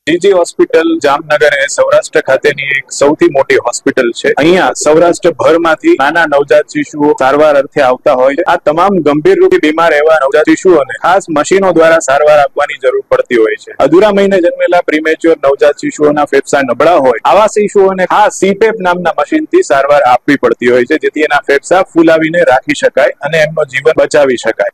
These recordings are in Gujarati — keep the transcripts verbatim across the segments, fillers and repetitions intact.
જીજી હોસ્પિટલ જામનગર એ સૌરાષ્ટ્ર ખાતેની એક સૌથી મોટી હોસ્પિટલ છે। અહીંયા સૌરાષ્ટ્ર ભરમાંથી નાના નવજાત શિશુઓ સારવાર અર્થે આવતા હોય છે। આ તમામ ગંભીર રૂપે બીમાર એવા નવજાત શિશુઓને ખાસ મશીનો દ્વારા સારવાર આપવાની જરૂર પડતી હોય છે। અધૂરા મહિને જન્મેલા પ્રીમેચ્યોર નવજાત શિશુઓના ફેફસા નબળા હોય આવા શિશુઓને ખાસ સીપેપ નામના મશીનથી સારવાર આપવી પડતી હોય છે, જેથી એના ફેફસા ફૂલાવીને રાખી શકાય અને એમનો જીવન બચાવી શકાય।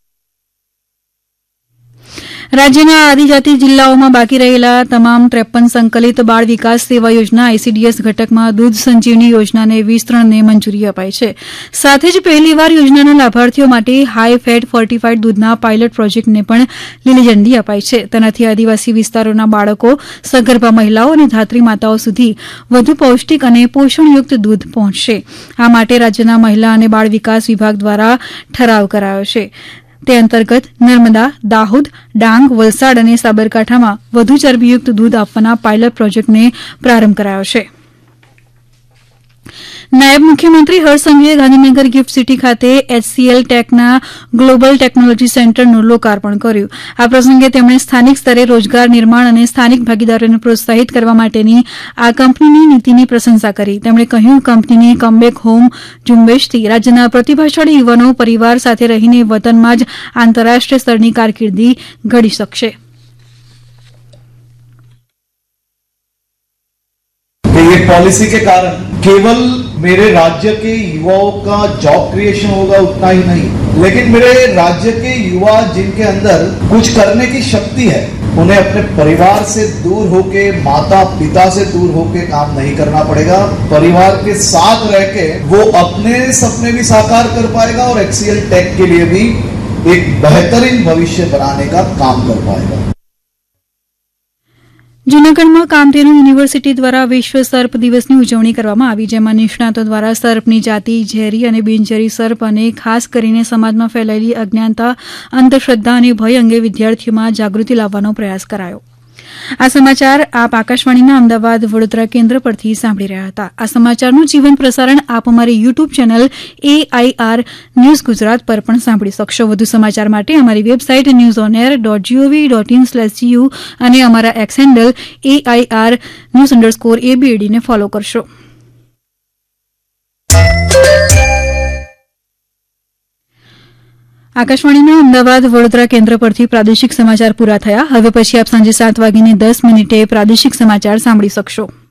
રાજ્યના આદિજાતિ જિલ્લાઓમાં બાકી રહેલા તમામ ત્રેપન સંકલિત બાળ વિકાસ સેવા યોજના આઈસીડીએસ ઘટકમાં દૂધ સંજીવની યોજનાને વિસ્તરણને મંજૂરી અપાઈ છે। સાથે જ પહેલીવાર યોજનાના લાભાર્થીઓ માટે હાઈ ફેટ ફોર્ટિફાઈડ દૂધના પાયલટ પ્રોજેક્ટને પણ લીલી ઝંડી અપાઈ છે। તેનાથી આદિવાસી વિસ્તારોના બાળકો, સગર્ભા મહિલાઓ અને ધાત્રી માતાઓ સુધી વધુ પૌષ્ટિક અને પોષણયુક્ત દૂધ પહોંચશે। આ માટે રાજ્યના મહિલા અને બાળ વિકાસ વિભાગ દ્વારા ઠરાવ કરાયો છે। તે અંતર્ગત નર્મદા, દાહોદ, ડાંગ, વલસાડ અને સાબરકાંઠામાં વધુ ચરબીયુક્ત દૂધ આપવાના પાયલટ પ્રોજેક્ટને પ્રારંભ કરાયો છે। નાયબ મુખ્યમંત્રી હર્ષ સંઘવીએ ગાંધીનગર ગિફ્ટ સિટી ખાતે એચસીએલ ટેકના ગ્લોબલ ટેકનોલોજી સેન્ટરનું લોકાર્પણ કર્યું। આ પ્રસંગે તેમણે સ્થાનિક સ્તરે રોજગાર નિર્માણ અને સ્થાનિક ભાગીદારોને પ્રોત્સાહિત કરવા માટેની આ કંપનીની નીતિની પ્રશંસા કરી। તેમણે કહ્યું, કંપનીની કમબેક હોમ ઝુંબેશથી રાજ્યના પ્રતિભાશાળી યુવાનો પરિવાર સાથે રહીને વતનમાં જ આંતરરાષ્ટ્રીય સ્તરની કારકિર્દી ઘડી શકશે। ये पॉलिसी के कारण केवल मेरे राज्य के युवाओं का जॉब क्रिएशन होगा उतना ही नहीं, लेकिन मेरे राज्य के युवा जिनके अंदर कुछ करने की शक्ति है, उन्हें अपने परिवार से दूर होके, माता पिता से दूर होके काम नहीं करना पड़ेगा। परिवार के साथ रह के वो अपने सपने भी साकार कर पाएगा और एक्सीएल टेक के लिए भी एक बेहतरीन भविष्य बनाने का काम कर पाएगा। જૂનાગઢમાં કામધેનુ યુનિવર્સિટી દ્વારા વિશ્વ સર્પ દિવસની ઉજવણી કરવામાં આવી, જેમાં નિષ્ણાતો દ્વારા સર્પની જાતિ, ઝેરી અને બિનઝેરી સર્પ અને ખાસ કરીને સમાજમાં ફેલાયેલી અજ્ઞાનતા, અંધશ્રદ્ધા અને ભય અંગે વિદ્યાર્થીઓમાં જાગૃતિ લાવવાનો પ્રયાસ કરાયો। આ સમાચાર આપ આકાશવાણીના અમદાવાદ વડોદરા કેન્દ્ર પરથી સાંભળી રહ્યા હતા। આ સમાચારનું જીવંત પ્રસારણ આપ અમારી YouTube channel AIR news Gujarat પર પણ સાંભળી શકશો। વધુ સમાચાર માટે અમારી website news on air dot GOV dot in slash GU અને અમારા x handle AIR news underscore એબીએડીને follow કરશો। આકાશવાણીના અમદાવાદ વડોદરા કેન્દ્ર પરથી પ્રાદેશિક સમાચાર પૂરા થયા। હવે પછી આપ સાંજે સાત વાગીને દસ મિનિટે પ્રાદેશિક સમાચાર સાંભળી શકશો।